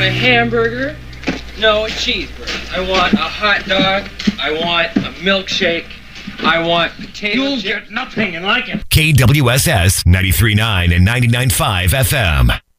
want a hamburger? No, a cheeseburger. I want a hot dog. I want a milkshake. I want potato You'll chips. get nothing like it. KWSS 93.9 and 99.5 FM.